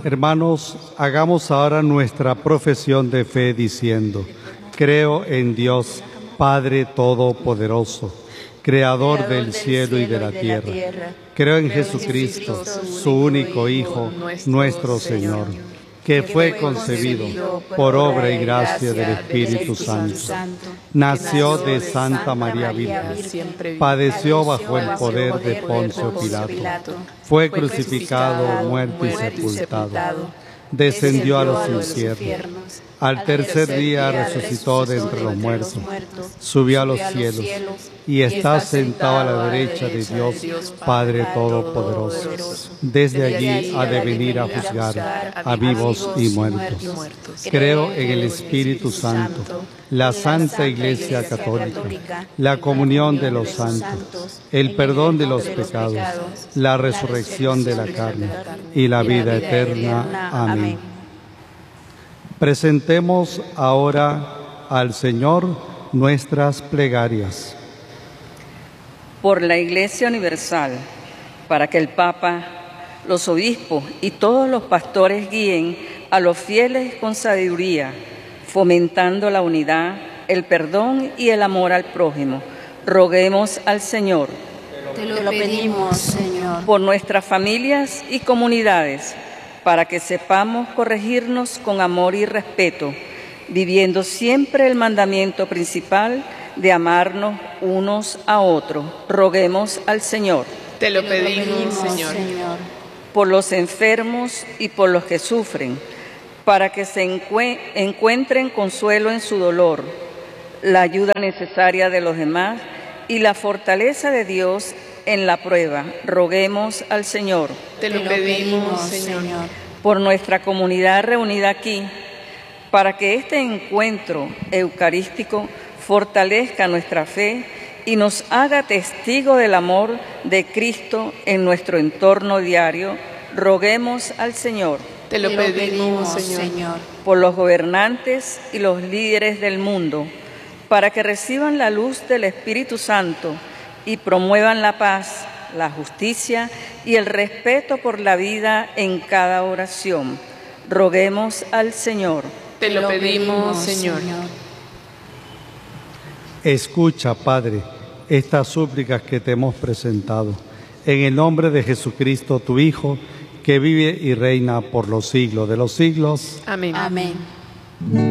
Hermanos, hagamos ahora nuestra profesión de fe diciendo: creo en Dios, Padre Todopoderoso, Creador del cielo y de la tierra. Creo en Jesucristo, su único Hijo, nuestro Señor, que fue concebido por obra y gracia del Espíritu Santo. Nació de Santa María Virgen, padeció bajo el poder de Poncio Pilato, fue crucificado, muerto y sepultado, descendió a los infiernos, al tercer día resucitó de entre los muertos, subió a los cielos y está sentado a la derecha de Dios Padre Todopoderoso. Desde allí ha de venir a juzgar a vivos y muertos. Creo en el Espíritu Santo, la Santa Iglesia Católica, la comunión de los santos, el perdón de los pecados, la resurrección de la carne y la vida eterna. Amén. Presentemos ahora al Señor nuestras plegarias. Por la Iglesia Universal, para que el Papa, los obispos y todos los pastores guíen a los fieles con sabiduría, fomentando la unidad, el perdón y el amor al prójimo. Roguemos al Señor. Te lo pedimos, Señor. Por nuestras familias y comunidades, para que sepamos corregirnos con amor y respeto, viviendo siempre el mandamiento principal de amarnos unos a otros. Roguemos al Señor. Te lo pedimos, Señor. Por los enfermos y por los que sufren, para que se encuentren consuelo en su dolor, la ayuda necesaria de los demás y la fortaleza de Dios en la prueba. Roguemos al Señor. Te lo pedimos, Señor. Por nuestra comunidad reunida aquí, para que este encuentro eucarístico fortalezca nuestra fe y nos haga testigo del amor de Cristo en nuestro entorno diario. Roguemos al Señor. Te lo pedimos, Señor. Por los gobernantes y los líderes del mundo, para que reciban la luz del Espíritu Santo y promuevan la paz, la justicia y el respeto por la vida en cada oración. Roguemos al Señor. Te lo pedimos, Señor. Escucha, Padre, estas súplicas que te hemos presentado. En el nombre de Jesucristo, tu Hijo, que vive y reina por los siglos de los siglos. Amén. Amén.